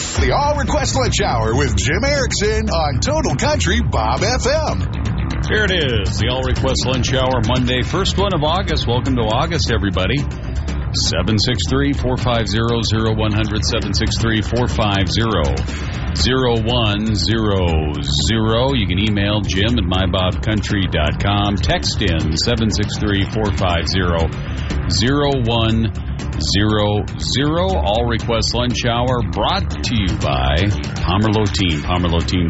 The All Request Lunch Hour with Jim Erickson on Total Country Bob FM. Here it is, the All Request Lunch Hour, Monday, first one of August. Welcome to August, everybody. 763-450-0100, 763-450-0100. You can email Jim at mybobcountry.com. Text in 763-450-0100. All Request Lunch Hour brought to you by Pomerleau Team.